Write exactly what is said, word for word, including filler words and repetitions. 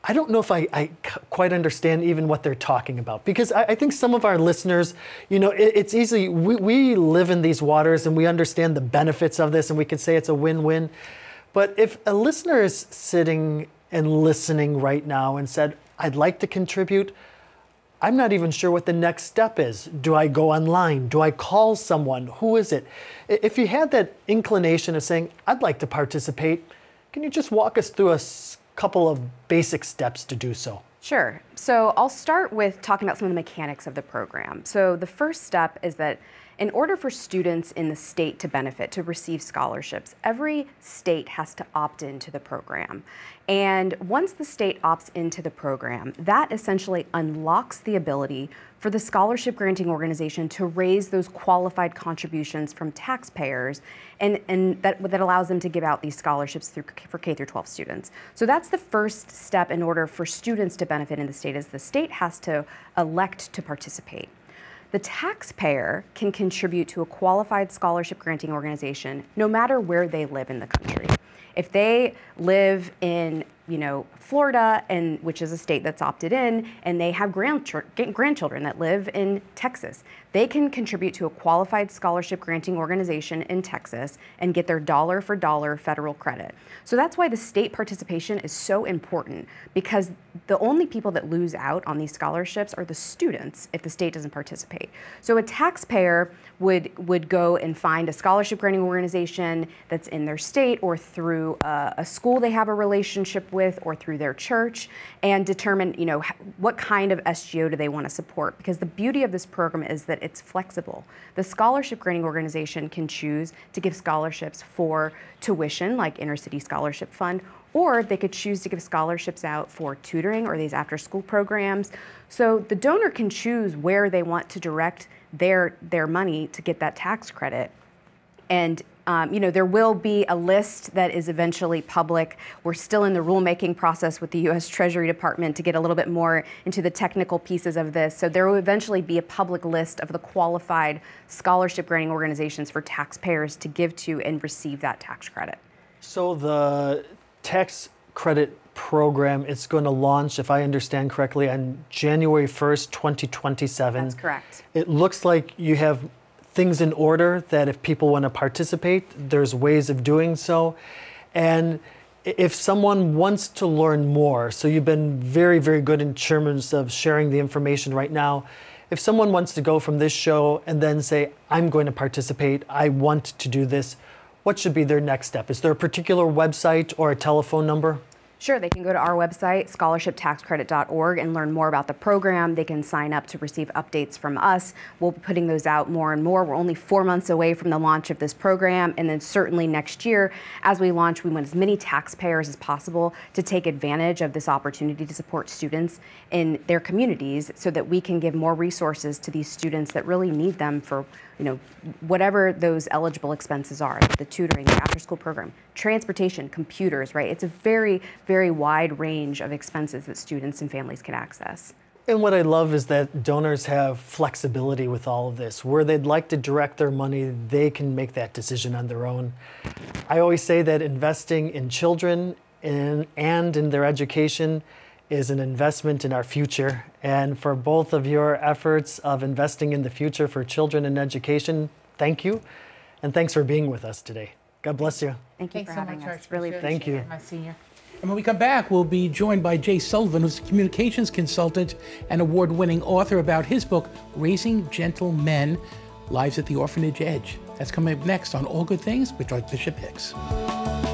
I don't know if I, I quite understand even what they're talking about, because I, I think some of our listeners, you know, it, it's easy. We, we live in these waters and we understand the benefits of this and we can say it's a win-win. But if a listener is sitting and listening right now and said, I'd like to contribute, I'm not even sure what the next step is. Do I go online? Do I call someone? Who is it? If you had that inclination of saying, I'd like to participate, can you just walk us through a couple of basic steps to do so? Sure. So I'll start with talking about some of the mechanics of the program. So the first step is that in order for students in the state to benefit, to receive scholarships, every state has to opt into the program. And once the state opts into the program, that essentially unlocks the ability for the scholarship granting organization to raise those qualified contributions from taxpayers, and, and that, that allows them to give out these scholarships through, for K through twelve students. So that's the first step in order for students to benefit in the state, is the state has to elect to participate. The taxpayer can contribute to a qualified scholarship granting organization no matter where they live in the country. If they live in, you know, Florida, and which is a state that's opted in, and they have grandch- grandchildren that live in Texas, they can contribute to a qualified scholarship granting organization in Texas and get their dollar for dollar federal credit. So that's why the state participation is so important, because the only people that lose out on these scholarships are the students if the state doesn't participate. So a taxpayer would would go and find a scholarship granting organization that's in their state, or through a, a school they have a relationship with, or through their church, and determine, you know, what kind of S G O do they want to support. Because the beauty of this program is that it's flexible. The scholarship granting organization can choose to give scholarships for tuition, like Inner City Scholarship Fund, or they could choose to give scholarships out for tutoring or these after-school programs. So the donor can choose where they want to direct their, their money to get that tax credit. And Um, you know, there will be a list that is eventually public. We're still in the rulemaking process with the U S Treasury Department to get a little bit more into the technical pieces of this. So there will eventually be a public list of the qualified scholarship granting organizations for taxpayers to give to and receive that tax credit. So the tax credit program is going to launch, if I understand correctly, on January first, twenty twenty-seven. That's correct. It looks like you have things in order, that if people want to participate, there's ways of doing so. And if someone wants to learn more, so you've been very, very good in terms of sharing the information right now. If someone wants to go from this show and then say, I'm going to participate, I want to do this, what should be their next step? Is there a particular website or a telephone number? Sure, they can go to our website, scholarship tax credit dot org, and learn more about the program. They can sign up to receive updates from us. We'll be putting those out more and more. We're only four months away from the launch of this program, and then certainly next year, as we launch, we want as many taxpayers as possible to take advantage of this opportunity to support students in their communities, so that we can give more resources to these students that really need them for, you know, whatever those eligible expenses are, the tutoring, the after-school program, transportation, computers, right? It's a very, very wide range of expenses that students and families can access. And what I love is that donors have flexibility with all of this. Where they'd like to direct their money, they can make that decision on their own. I always say that investing in children in, and in their education is an investment in our future. And for both of your efforts of investing in the future for children and education, thank you. And thanks for being with us today. God bless you. Thank you Thanks for so having much, us. Really Archbishop. Thank you. My senior. And when we come back, we'll be joined by Jay Sullivan, who's a communications consultant and award-winning author, about his book, Raising Gentle Men, Lives at the Orphanage Edge. That's coming up next on All Good Things with Archbishop Hicks.